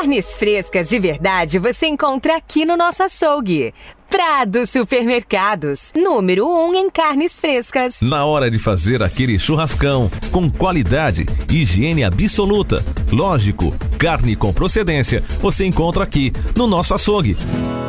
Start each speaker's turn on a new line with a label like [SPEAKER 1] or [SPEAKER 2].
[SPEAKER 1] Carnes frescas de verdade você encontra aqui no nosso açougue. Prado Supermercados, número 1 em carnes frescas.
[SPEAKER 2] Na hora de fazer aquele churrascão, com qualidade e higiene absoluta, lógico, carne com procedência, você encontra aqui no nosso açougue.